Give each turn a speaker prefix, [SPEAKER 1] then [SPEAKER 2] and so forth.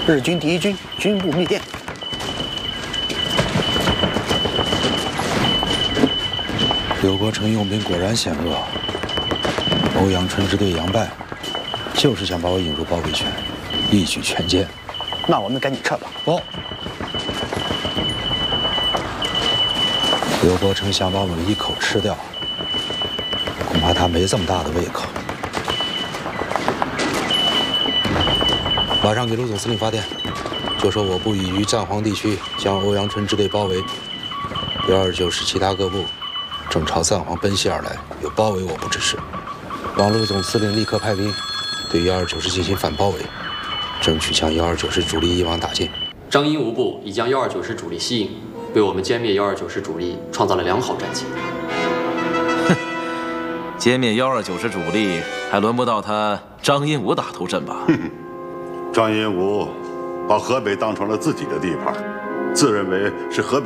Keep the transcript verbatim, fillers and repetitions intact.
[SPEAKER 1] 日军第一军军部密电。
[SPEAKER 2] 刘伯承用兵果然险恶，欧阳春之队杨败，就是想把我引入包围圈，一举全歼。
[SPEAKER 1] 那我们赶紧撤吧。
[SPEAKER 2] 不，刘伯承想把我们一口吃掉，恐怕他没这么大的胃口。马上给陆总司令发电，就说我部已于战黄地区将欧阳春支队包围，幺二九师其他各部正朝赞皇奔袭而来，有包围我部之势。望陆总司令立刻派兵对幺二九师进行反包围，争取将幺二九师主力一网打尽。
[SPEAKER 3] 张英无部已将幺二九师主力吸引，为我们歼灭幺二九师主力创造了良好战绩。
[SPEAKER 4] 哼，歼灭幺二九师主力还轮不到他张英武打头阵吧？
[SPEAKER 5] 哼哼，张英武把河北当成了自己的地盘，自认为是河北